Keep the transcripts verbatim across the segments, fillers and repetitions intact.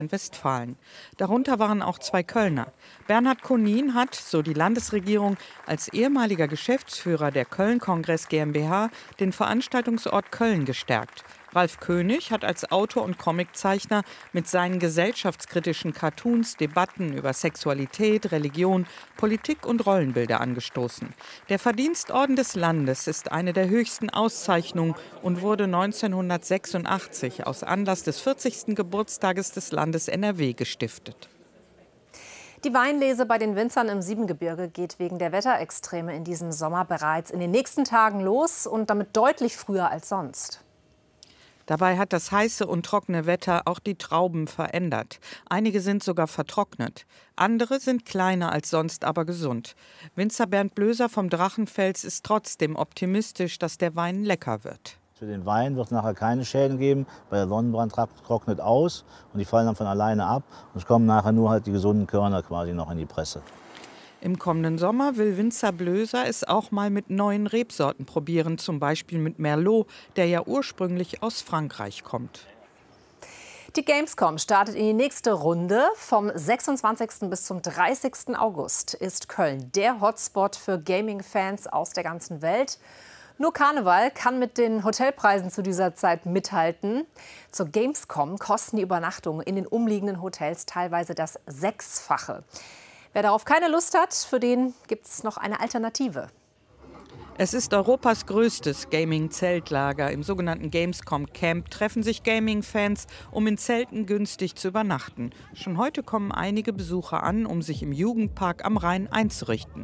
Westfalen. Darunter waren auch zwei Kölner. Bernhard Konin hat, so die Landesregierung, als ehemaliger Geschäftsführer der Köln-Kongress GmbH den Veranstaltungsort Köln gestärkt. Ralf König hat als Autor und Comiczeichner mit seinen gesellschaftskritischen Cartoons Debatten über Sexualität, Religion, Politik und Rollenbilder angestoßen. Der Verdienstorden des Landes ist eine der höchsten Auszeichnungen und wurde neunzehnhundertsechsundachtzig aus Anlass des vierzigsten Geburtstages des Landes N R W gestiftet. Die Weinlese bei den Winzern im Siebengebirge geht wegen der Wetterextreme in diesem Sommer bereits in den nächsten Tagen los und damit deutlich früher als sonst. Dabei hat das heiße und trockene Wetter auch die Trauben verändert. Einige sind sogar vertrocknet. Andere sind kleiner als sonst, aber gesund. Winzer Bernd Blöser vom Drachenfels ist trotzdem optimistisch, dass der Wein lecker wird. Für den Wein wird es nachher keine Schäden geben, weil der Sonnenbrand trocknet aus und die fallen dann von alleine ab. Und es kommen nachher nur halt die gesunden Körner quasi noch in die Presse. Im kommenden Sommer will Winzer Blöser es auch mal mit neuen Rebsorten probieren, zum Beispiel mit Merlot, der ja ursprünglich aus Frankreich kommt. Die Gamescom startet in die nächste Runde. Vom sechsundzwanzigsten bis zum dreißigsten August ist Köln der Hotspot für Gaming-Fans aus der ganzen Welt. Nur Karneval kann mit den Hotelpreisen zu dieser Zeit mithalten. Zur Gamescom kosten die Übernachtungen in den umliegenden Hotels teilweise das Sechsfache. Wer darauf keine Lust hat, für den gibt es noch eine Alternative. Es ist Europas größtes Gaming-Zeltlager. Im sogenannten Gamescom Camp treffen sich Gaming-Fans, um in Zelten günstig zu übernachten. Schon heute kommen einige Besucher an, um sich im Jugendpark am Rhein einzurichten.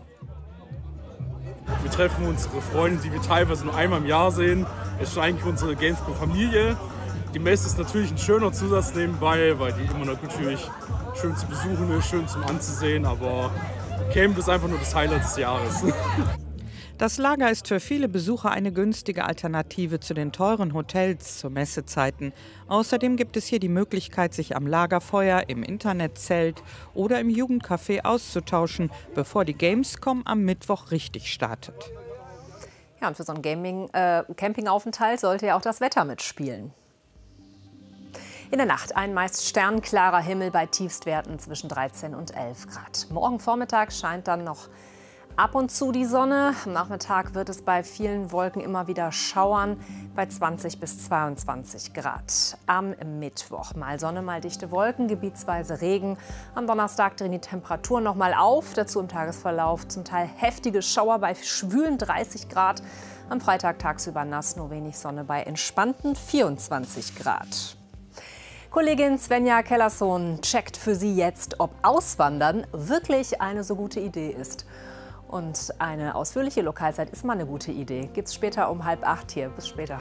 Wir treffen unsere Freunde, die wir teilweise nur einmal im Jahr sehen. Es ist eigentlich unsere Gamescom-Familie. Die Messe ist natürlich ein schöner Zusatz nebenbei, weil die immer natürlich schön zu besuchen ist, schön zum Anzusehen. Aber Camp ist einfach nur das Highlight des Jahres. Das Lager ist für viele Besucher eine günstige Alternative zu den teuren Hotels zu Messezeiten. Außerdem gibt es hier die Möglichkeit, sich am Lagerfeuer, im Internetzelt oder im Jugendcafé auszutauschen, bevor die Gamescom am Mittwoch richtig startet. Ja, und für so einen Gaming, äh, Campingaufenthalt sollte ja auch das Wetter mitspielen. In der Nacht ein meist sternklarer Himmel bei Tiefstwerten zwischen dreizehn und elf Grad. Morgen Vormittag scheint dann noch ab und zu die Sonne. Am Nachmittag wird es bei vielen Wolken immer wieder schauern bei zwanzig bis zweiundzwanzig Grad. Am Mittwoch mal Sonne, mal dichte Wolken, gebietsweise Regen. Am Donnerstag drehen die Temperaturen noch mal auf. Dazu im Tagesverlauf zum Teil heftige Schauer bei schwülen dreißig Grad. Am Freitag tagsüber nass, nur wenig Sonne bei entspannten vierundzwanzig Grad. Kollegin Svenja Kellersohn checkt für Sie jetzt, ob Auswandern wirklich eine so gute Idee ist. Und eine ausführliche Lokalzeit ist mal eine gute Idee. Gibt's später um halb acht hier. Bis später.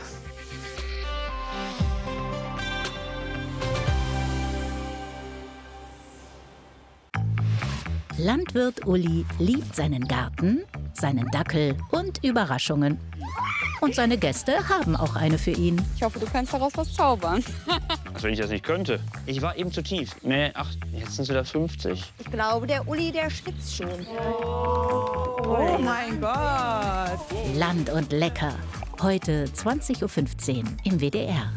Landwirt Uli liebt seinen Garten, seinen Dackel und Überraschungen. Und seine Gäste haben auch eine für ihn. Ich hoffe, du kannst daraus was zaubern. Als wenn ich das nicht könnte. Ich war eben zu tief. Nee, ach, jetzt sind es wieder fünfzig. Ich glaube, der Uli, der schwitzt schon. Oh, oh mein Gott. Land und lecker. Heute zwanzig Uhr fünfzehn im W D R.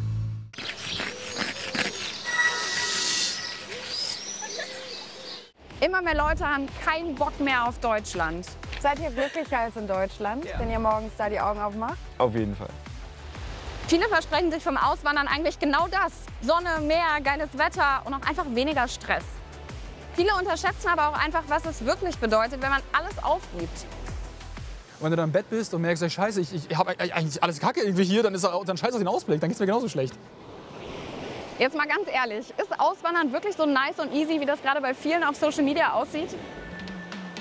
Immer mehr Leute haben keinen Bock mehr auf Deutschland. Seid ihr glücklicher als in Deutschland, ja, wenn ihr morgens da die Augen aufmacht? Auf jeden Fall. Viele versprechen sich vom Auswandern eigentlich genau das. Sonne, Meer, geiles Wetter und auch einfach weniger Stress. Viele unterschätzen aber auch einfach, was es wirklich bedeutet, wenn man alles aufgibt. Wenn du dann im Bett bist und merkst, scheiße, ich, ich habe eigentlich alles Kacke irgendwie hier, dann, ist, dann scheiße auf den Ausblick, dann geht's mir genauso schlecht. Jetzt mal ganz ehrlich, ist Auswandern wirklich so nice und easy, wie das gerade bei vielen auf Social Media aussieht?